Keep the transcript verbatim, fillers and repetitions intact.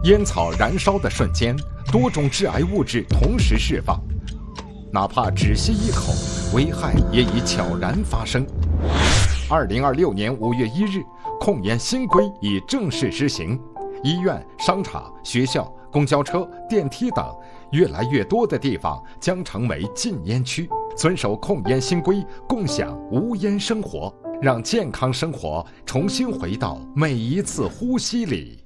烟草燃烧的瞬间，多种致癌物质同时释放，哪怕只吸一口，危害也已悄然发生。二零二六年五月一日，控烟新规已正式施行，医院、商场、学校、公交车、电梯等越来越多的地方将成为禁烟区。遵守控烟新规，共享无烟生活，让健康生活重新回到每一次呼吸里。